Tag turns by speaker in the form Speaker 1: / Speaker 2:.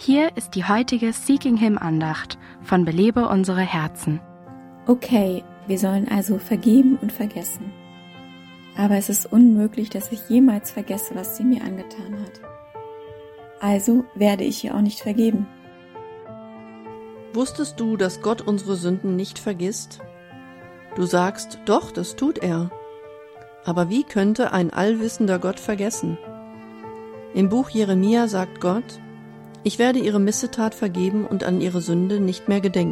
Speaker 1: Hier ist die heutige Seeking Him Andacht von Belebe unsere Herzen.
Speaker 2: Okay, wir sollen also vergeben und vergessen. Aber es ist unmöglich, dass ich jemals vergesse, was sie mir angetan hat. Also werde ich ihr auch nicht vergeben.
Speaker 3: Wusstest du, dass Gott unsere Sünden nicht vergisst? Du sagst, doch, das tut er. Aber wie könnte ein allwissender Gott vergessen? Im Buch Jeremia sagt Gott, ich werde ihre Missetat vergeben und an ihre Sünde nicht mehr gedenken.